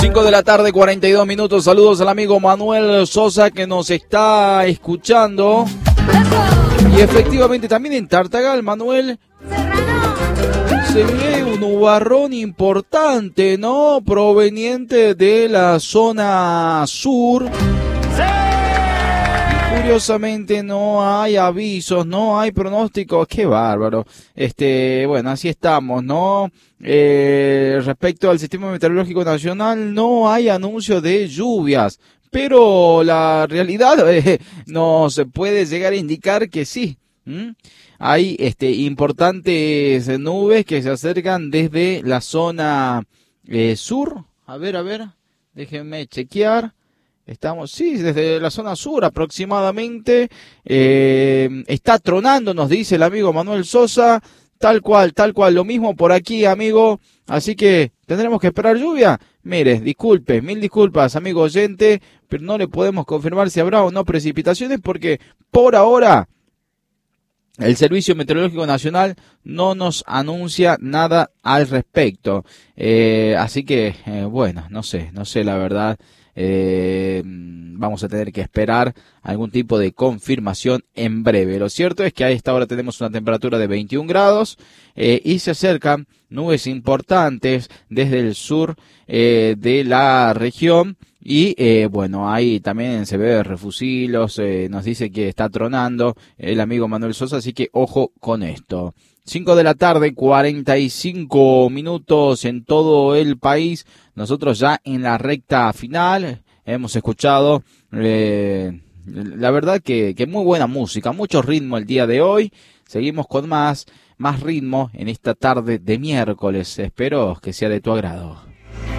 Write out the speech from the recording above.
5 de la tarde, 42 minutos. Saludos al amigo Manuel Sosa que nos está escuchando. Y efectivamente también en Tartagal, Manuel, se ve un nubarrón importante, ¿no? Proveniente de la zona sur. Curiosamente no hay avisos, no hay pronósticos, qué bárbaro. Bueno, así estamos, ¿no? Respecto al Sistema Meteorológico Nacional, no hay anuncio de lluvias, pero la realidad nos puede llegar a indicar que sí. Hay importantes nubes que se acercan desde la zona sur. A ver, déjenme chequear. Estamos, sí, desde la zona sur aproximadamente. Está tronando, nos dice el amigo Manuel Sosa. Tal cual, lo mismo por aquí, amigo. Así que tendremos que esperar lluvia. Mire, disculpe, mil disculpas, amigo oyente, pero no le podemos confirmar si habrá o no precipitaciones porque por ahora el Servicio Meteorológico Nacional no nos anuncia nada al respecto. Así que, bueno, no sé la verdad. Vamos a tener que esperar algún tipo de confirmación en breve. Lo cierto es que a esta hora tenemos una temperatura de 21 grados y se acercan nubes importantes desde el sur de la región. Y bueno, ahí también se ve refusilos, nos dice que está tronando el amigo Manuel Sosa, así que ojo con esto. 5 de la tarde, 45 minutos en todo el país. Nosotros ya en la recta final hemos escuchado, la verdad que muy buena música, mucho ritmo el día de hoy. Seguimos con más ritmo en esta tarde de miércoles. Espero que sea de tu agrado.